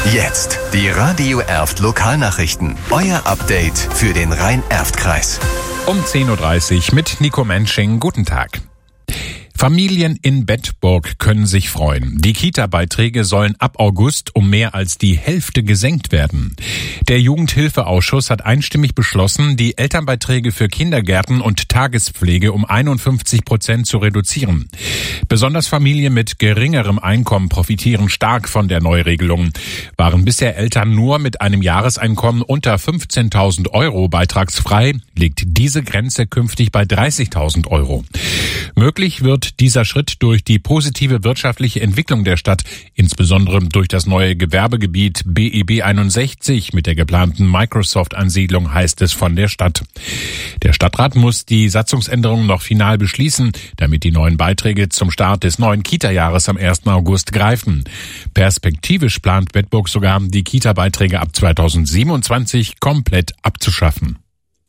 Jetzt die Radio Erft Lokalnachrichten. Euer Update für den Rhein-Erft-Kreis. Um 10.30 Uhr mit Nico Mensching. Guten Tag. Familien in Bedburg können sich freuen. Die Kita-Beiträge sollen ab August um mehr als die Hälfte gesenkt werden. Der Jugendhilfeausschuss hat einstimmig beschlossen, die Elternbeiträge für Kindergärten und Tagespflege um 51% zu reduzieren. Besonders Familien mit geringerem Einkommen profitieren stark von der Neuregelung. Waren bisher Eltern nur mit einem Jahreseinkommen unter 15.000 Euro beitragsfrei, liegt diese Grenze künftig bei 30.000 Euro. Möglich wird dieser Schritt durch die positive wirtschaftliche Entwicklung der Stadt, insbesondere durch das neue Gewerbegebiet BEB 61 mit der geplanten Microsoft-Ansiedlung, heißt es von der Stadt. Der Stadtrat muss die Satzungsänderung noch final beschließen, damit die neuen Beiträge zum Start des neuen Kita-Jahres am 1. August greifen. Perspektivisch plant Bedburg sogar, die Kita-Beiträge ab 2027 komplett abzuschaffen.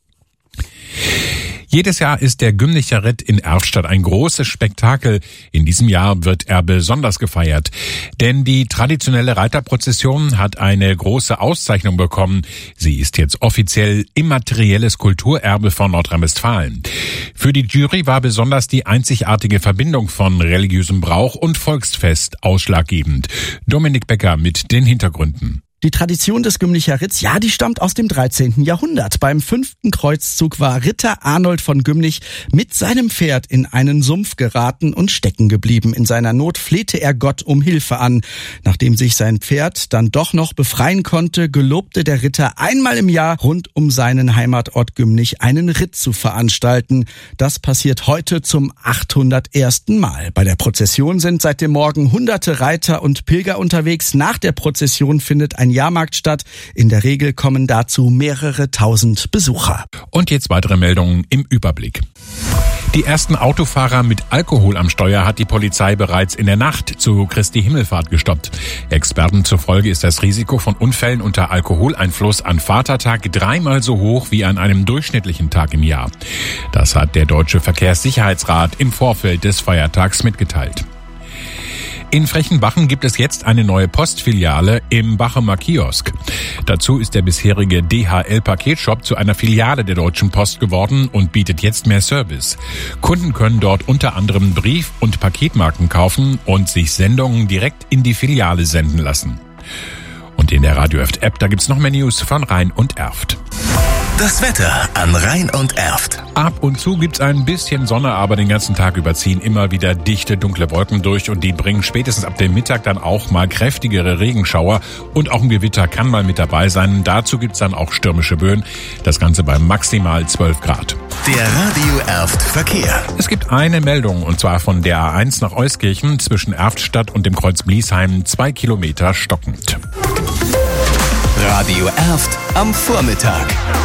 Jedes Jahr ist der Gymnicher Ritt in Erftstadt ein großes Spektakel. In diesem Jahr wird er besonders gefeiert. Denn die traditionelle Reiterprozession hat eine große Auszeichnung bekommen. Sie ist jetzt offiziell immaterielles Kulturerbe von Nordrhein-Westfalen. Für die Jury war besonders die einzigartige Verbindung von religiösem Brauch und Volksfest ausschlaggebend. Dominik Becker mit den Hintergründen. Die Tradition des Gymnicher Ritts, die stammt aus dem 13. Jahrhundert. Beim 5. Kreuzzug war Ritter Arnold von Gymnich mit seinem Pferd in einen Sumpf geraten und stecken geblieben. In seiner Not flehte er Gott um Hilfe an. Nachdem sich sein Pferd dann doch noch befreien konnte, gelobte der Ritter einmal im Jahr rund um seinen Heimatort Gymnich einen Ritt zu veranstalten. Das passiert heute zum 801. Mal. Bei der Prozession sind seit dem Morgen hunderte Reiter und Pilger unterwegs. Nach der Prozession findet ein Jahrmarkt statt. In der Regel kommen dazu mehrere tausend Besucher. Und jetzt weitere Meldungen im Überblick. Die ersten Autofahrer mit Alkohol am Steuer hat die Polizei bereits in der Nacht zu Christi Himmelfahrt gestoppt. Experten zufolge ist das Risiko von Unfällen unter Alkoholeinfluss an Vatertag 3-mal so hoch wie an einem durchschnittlichen Tag im Jahr. Das hat der Deutsche Verkehrssicherheitsrat im Vorfeld des Feiertags mitgeteilt. In Frechenbachen gibt es jetzt eine neue Postfiliale im Bachumer Kiosk. Dazu ist der bisherige DHL-Paketshop zu einer Filiale der Deutschen Post geworden und bietet jetzt mehr Service. Kunden können dort unter anderem Brief- und Paketmarken kaufen und sich Sendungen direkt in die Filiale senden lassen. Und in der Radio Erft-App, da gibt's noch mehr News von Rhein und Erft. Das Wetter an Rhein und Erft. Ab und zu gibt's ein bisschen Sonne, aber den ganzen Tag über ziehen immer wieder dichte, dunkle Wolken durch und die bringen spätestens ab dem Mittag dann auch mal kräftigere Regenschauer und auch ein Gewitter kann mal mit dabei sein. Dazu gibt's dann auch stürmische Böen. Das Ganze bei maximal 12 Grad. Der Radio Erft Verkehr. Es gibt eine Meldung und zwar von der A1 nach Euskirchen zwischen Erftstadt und dem Kreuz Bliesheim 2 Kilometer stockend. Radio Erft am Vormittag.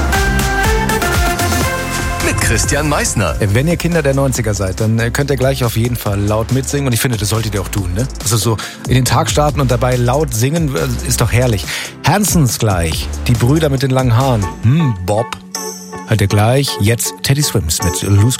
Mit Christian Meissner. Wenn ihr Kinder der 90er seid, dann könnt ihr gleich auf jeden Fall laut mitsingen. Und ich finde, das solltet ihr auch tun, ne? Also so in den Tag starten und dabei laut singen, ist doch herrlich. Hansons gleich, die Brüder mit den langen Haaren. Bob. Hört ihr gleich, jetzt Teddy Swims mit Loose